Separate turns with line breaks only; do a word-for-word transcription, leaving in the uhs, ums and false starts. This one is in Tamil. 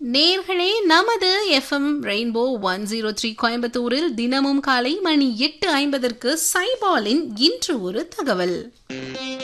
நேர்களே நமது FM rainbow one zero three கோயம்புத்தூரில் தினமும் காலை மணி எட்டு ஐம்பதற்கு சைபாலின் இன்று ஒரு தகவல்.